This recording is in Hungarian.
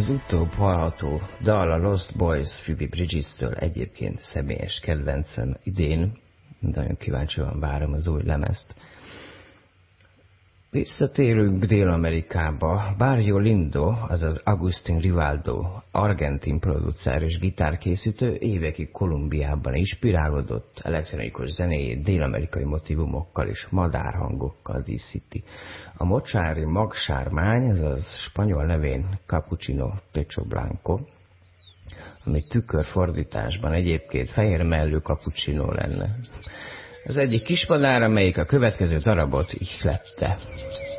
Az utóbb hallható dal a Lost Boys Phoebe Bridges-től egyébként személyes kedvencem idén. Nagyon kíváncsian várom az új lemezt. Visszatérünk Dél-Amerikába. Barrio Lindo, azaz Agustín Rivaldo, argentin producer és gitárkészítő évekig Kolumbiában inspirálódott, elektronikus zenéjét dél-amerikai motivumokkal és madárhangokkal díszíti. A mocsári magsármány, azaz spanyol nevén Cappuccino Pecho Blanco, ami tükörfordításban egyébként fehér mellő cappuccino lenne. Az egyik kismadár, amelyik a következő darabot ihlette.